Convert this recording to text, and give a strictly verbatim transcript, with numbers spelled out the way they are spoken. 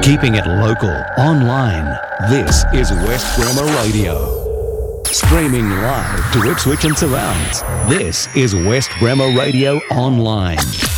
Keeping it local, online. This is West Bremer Radio. Streaming live to Ipswich and surrounds. This is West Bremer Radio Online.